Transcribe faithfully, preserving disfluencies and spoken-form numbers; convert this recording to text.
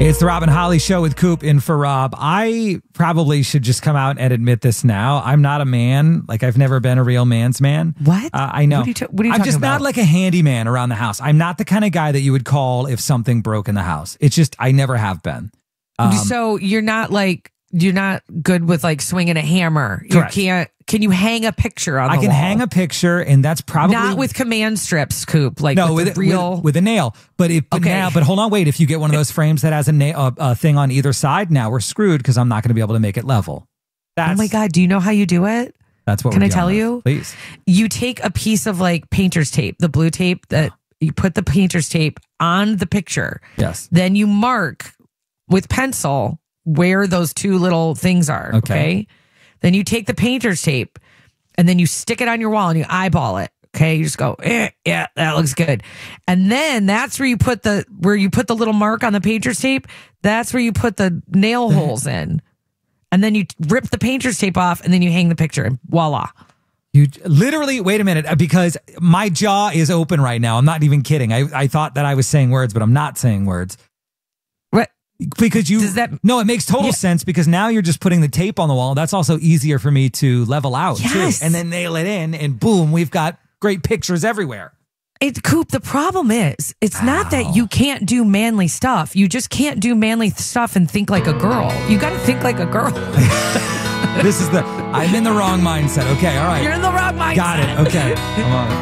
It's the Rob and Holly Show with Coop in for Rob. I probably should just come out and admit this now. I'm not a man. Like, I've never been a real man's man. What? Uh, I know. What are you, ta- what are you I'm talking just about? not like a handyman around the house. I'm not the kind of guy that you would call if something broke in the house. It's just, I never have been. Um, so you're not like, you're not good with like swinging a hammer. Correct. You can't, can you hang a picture on the I can wall? hang a picture, and that's probably Not with command strips, Coop. Like no, with, with, the real. with, with a nail. But if but Okay. now, but hold on, wait. If you get one of those frames that has a nail, a, a thing on either side, now we're screwed because I'm not going to be able to make it level. That's, Oh my God. Do you know how you do it? That's what. Can we're I tell dealing you? with. Please. You take a piece of like painter's tape, the blue tape that you put the painter's tape on the picture. Yes. Then you mark with pencil where those two little things are. Okay. Okay. Then you take the painter's tape and then you stick it on your wall and you eyeball it. Okay. You just go, eh, yeah, that looks good. And then that's where you put the, where you put the little mark on the painter's tape. That's where you put the nail holes in. And then you rip the painter's tape off and then you hang the picture and voila. You literally, wait a minute, because my jaw is open right now. I'm not even kidding. I, I thought that I was saying words, but I'm not saying words. What? Because you, Does that- no, it makes total Yeah. sense because now you're just putting the tape on the wall. That's also easier for me to level out Yes. too, and then nail it in, and boom, we've got great pictures everywhere. It's Coop. The problem is, it's not that you can't do manly stuff. You just can't do manly stuff and think like a girl. You got to think like a girl. This is the, I'm in the wrong mindset. Okay, all right. You're in the wrong mindset. Got it. Okay. Come on.